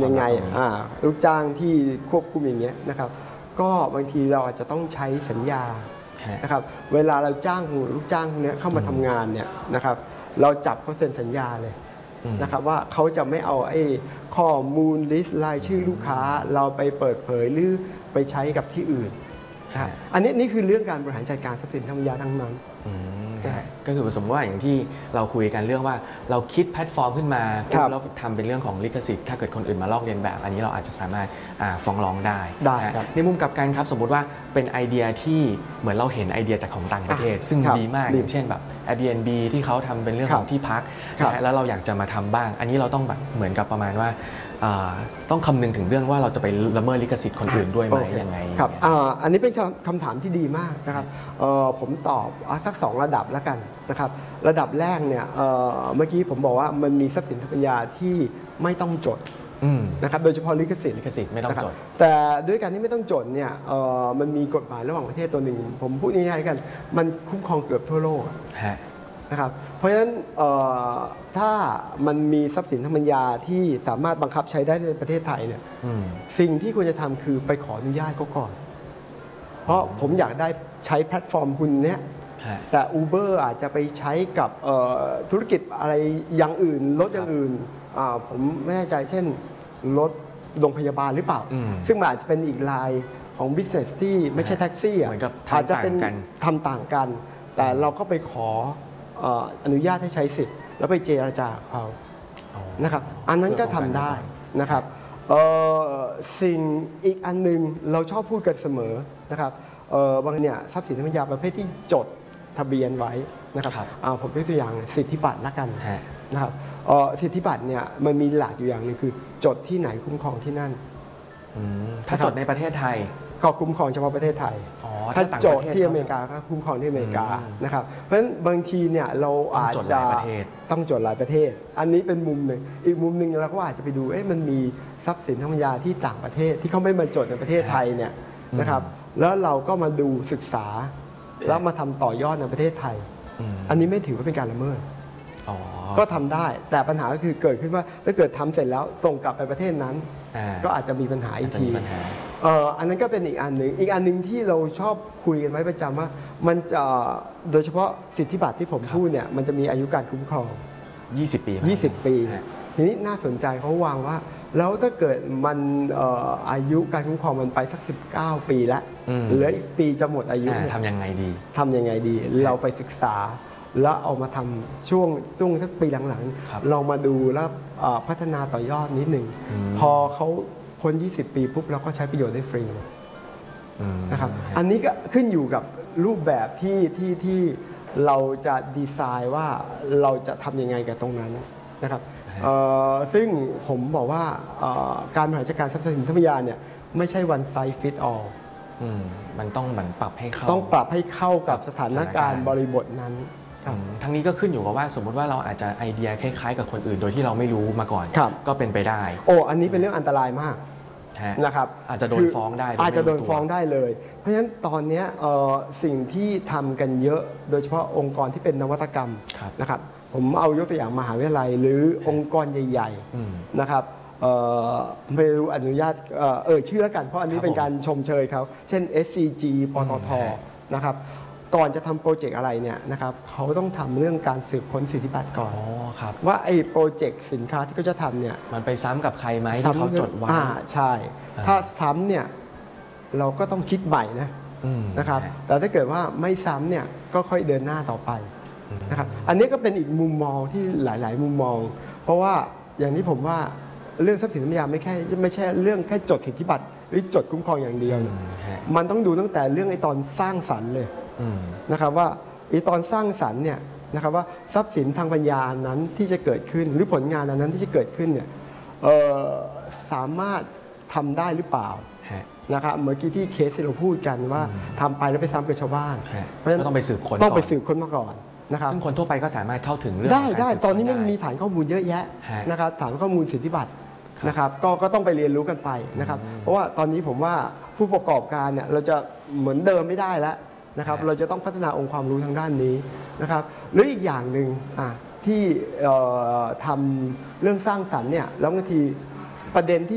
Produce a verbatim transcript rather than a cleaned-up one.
ยังไงลูกจ้างที่ควบคุมอย่างเงี้ยนะครับก็บางทีเราอาจจะต้องใช้สัญญานะครับเวลาเราจ้างลูกจ้างเนี้ยเข้ามาทำงานเนี่ยนะครับเราจับเขาเซ็นสัญญาเลยนะครับว่าเขาจะไม่เอาไอ้ข้อมูลลิสต์รายชื่อลูกค้าเราไปเปิดเผยหรือไปใช้กับที่อื่นอันนี้นี่คือเรื่องการบริหารจัดการทรัพย์สินทางปัญญาทั้งนั้นก็คือสมมติว่าอย่างที่เราคุยกันเรื่องว่าเราคิดแพลตฟอร์มขึ้นมาแล้วทำเป็นเรื่องของลิขสิทธิ์ถ้าเกิดคนอื่นมาลอกเลียนแบบอันนี้เราอาจจะสามารถฟ้องร้องได้ในมุมกลับกันครับสมมติว่าเป็นไอเดียที่เหมือนเราเห็นไอเดียจากของต่างประเทศซึ่งดีมากอย่างเช่นแบบ Airbnb ที่เขาทำเป็นเรื่องของที่พักแล้วเราอยากจะมาทำบ้างอันนี้เราต้องแบบเหมือนกับประมาณว่าต้องคำนึงถึงเรื่องว่าเราจะไปละเมิดลิขสิทธิ์คนอื่นด้วยไหมยังไงครับอันนี้เป็นคำถามที่ดีมากนะครับผมตอบสักสองระดับแล้วกันนะครับระดับแรกเนี่ยเมื่อกี้ผมบอกว่ามันมีทรัพย์สินทางปัญญาที่ไม่ต้องจดนะครับโดยเฉพาะลิขสิทธิ์ลิขสิทธิ์ไม่ต้องจดแต่ด้วยการที่ไม่ต้องจดเนี่ยมันมีกฎหมายระหว่างประเทศตัวหนึ่งผมพูดง่ายๆกันมันคุ้มครองเกือบทั่วโลกนะครับเพราะฉะนั้นถ้ามันมีทรัพย์สินทางปัญญาที่สามารถบังคับใช้ได้ในประเทศไทยเนี่ยสิ่งที่ควรจะทำคือไปขออนุญาตเขาก่อนเพราะผมอยากได้ใช้แพลตฟอร์มคุณเนี้ยแต่ Uber อาจจะไปใช้กับธุรกิจอะไรอย่างอื่นรถอย่างอื่นผมไม่แน่ใจเช่นรถโรงพยาบาลหรือเปล่าซึ่งมันอาจจะเป็นอีกรายของ business ที่ไม่ใช่แท็กซี่อาจจะเป็นทำต่างกันแต่เราก็ไปขออนุญาตให้ใช้สิทธิ์แล้วไปเจรจาเขานะครับอันนั้นก็ทำได้นะครับสิ่งอีกอันนึงเราชอบพูดกันเสมอนะครับบางเนี่ยทรัพย์สินทางปัญญาประเภทที่จดทะเบียนไว้นะครับผมยกตัวอย่างสิทธิบัตรละกันนะครับสิทธิบัตรเนี่ยมันมีหลักอยู่อย่างนึงคือจดที่ไหนคุ้มครองที่นั่นถ้าจดในประเทศไทยก็คุ้มครองเฉพาะประเทศไทยถ้าโจทย์ที่อเมริกาก็คุ้มครองที่อเมริกานะครับเพราะฉะนั้นบางทีเนี่ยเราอาจจะต้องจดหลายประเทศอันนี้เป็นมุมหนึ่งอีกมุมหนึ่งเราก็อาจจะไปดูเอ๊ะมันมีทรัพย์สินทางปัญญาที่ต่างประเทศที่เขาไม่มาจดในประเทศไทยเนี่ยนะครับแล้วเราก็มาดูศึกษาแล้วมาทำต่อยอดในประเทศไทยอันนี้ไม่ถือว่าเป็นการละเมิดก็ทำได้แต่ปัญหาก็คือเกิดขึ้นว่าถ้าเกิดทำเสร็จแล้วส่งกลับไปประเทศนั้นก็อาจจะมีปัญหาอีกทีอันนั้นก็เป็นอีกอันหนึ่งอีกอันหนึ่งที่เราชอบคุยกันไว้ประจำว่ามันจะโดยเฉพาะสิทธิบัตรที่ผมพูดเนี่ยมันจะมีอายุการคุ้มครองยี่สิบปียี่สิบปีทีนี้น่าสนใจเขาวางว่าแล้วถ้าเกิดมันอายุการคุ้มครองมันไปสักสิบเก้าปีแล้วเหลืออีกปีจะหมดอายุทำยังไงดีทำยังไงดีเราไปศึกษาแล้วเอามาทำช่วงช่วงสักปีหลังๆเรามาดูแล้วพัฒนาต่อยอดนิดหนึ่งพอเขาพ้นยี่สิบปีปุ๊บเราก็ใช้ประโยชน์ได้ฟรีนะครับอันนี้ก็ขึ้นอยู่กับรูปแบบที่ที่ที่เราจะดีไซน์ว่าเราจะทำยังไงกับตรงนั้นนะครับซึ่งผมบอกว่าการบริหารจัดการทรัพย์สินทางปัญญาเนี่ยไม่ใช่ one size fit all มันต้องเหมือนปรับให้เข้าต้องปรับให้เข้ากับสถานการณ์บริบทนั้นทั้งนี้ก็ขึ้นอยู่กับว่าสมมติว่าเราอาจจะไอเดียคล้ายๆกับคนอื่นโดยที่เราไม่รู้มาก่อนก็เป็นไปได้โอ้อันนี้เป็นเรื่องอันตรายมากนะครับอาจจะโดนฟ้องได้อาจจะโดนฟ้องได้เลยเพราะฉะนั้นตอนนี้สิ่งที่ทำกันเยอะโดยเฉพาะองค์กรที่เป็นนวัตกรรมนะครับผมเอายกตัวอย่างมหาวิทยาลัยหรือองค์กรใหญ่ๆนะครับไม่รู้อนุญาตเออชื่อแล้วกันเพราะอันนี้เป็นการชมเชยเขาเช่น เอส ซี จี ปตท.นะครับก่อนจะทำโปรเจกต์อะไรเนี่ยนะครับเขาต้องทำเรื่องการสืบค้นสิทธิบัตรก่อนว่าไอ้โปรเจกต์สินค้าที่เขาจะทำเนี่ยมันไปซ้ำกับใครไหมที่เขาจดไว้ใช่ถ้าซ้ำเนี่ยเราก็ต้องคิดใหม่นะนะครับแต่ถ้าเกิดว่าไม่ซ้ำเนี่ยก็ค่อยเดินหน้าต่อไปนะครับอันนี้ก็เป็นอีกมุมมองที่หลายๆมุมมองเพราะว่าอย่างนี้ผมว่าเรื่องทรัพย์สินทางปัญญาไม่แค่ไม่ใช่เรื่องแค่จดสิทธิบัตรหรือจดคุ้มครองอย่างเดียวมันต้องดูตั้งแต่เรื่องไอ้ตอนสร้างสรรค์เลยนะครับว่าไอ้ตอนสร้างสรรค์เนี่ยนะครับว่าทรัพย์สินทางปัญญานั้นที่จะเกิดขึ้นหรือผลงานนั้นที่จะเกิดขึ้นเนี่ยสามารถทำได้หรือเปล่านะครับเมื่อกี้ที่เคสที่เราพูดกันว่าทำไปแล้วไปซ้ำกับชาวบ้านเพราะฉะนั้นต้องไปสืบค้นต้องไปสืบค้นมาก่อนนะครับซึ่งคนทั่วไปก็สามารถเข้าถึงเรื่องได้ได้ตอนนี้มันมีฐานข้อมูลเยอะแยะนะครับฐานข้อมูลสิทธิบัตรนะครับก็ก็ต้องไปเรียนรู้กันไปนะครับเพราะว่าตอนนี้ผมว่าผู้ประกอบการเนี่ยเราจะเหมือนเดิมไม่ได้แล้วนะครับเราจะต้องพัฒนาองค์ความรู้ทางด้านนี้นะครับหรืออีกอย่างหนึ่งที่ทำเรื่องสร้างสรรค์เนี่ยแล้วบางทีประเด็นที่